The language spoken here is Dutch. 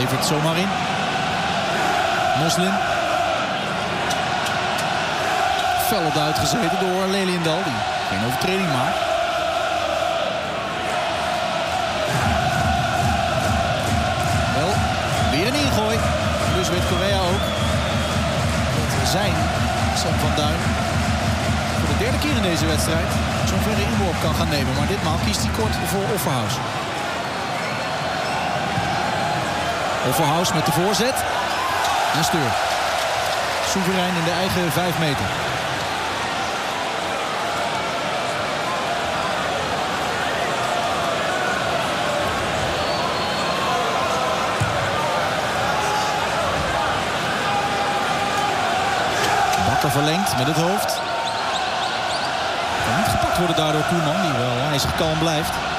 Levert zomaar in. Moslim. Fel op de uitgezeten door Leliendal, die geen overtreding maakt. Wel, weer een ingooi. Dus weet Correa ook dat zijn Sam van Duin voor de derde keer in deze wedstrijd zo'n verre inworp kan gaan nemen. Maar ditmaal kiest hij kort voor Offerhuis. Offerhuis met de voorzet. En Steur. Soeverein in de eigen 5 meter. Bakker verlengt met het hoofd. Kan niet gepakt worden daardoor Koeman, die wel ijzig kalm blijft.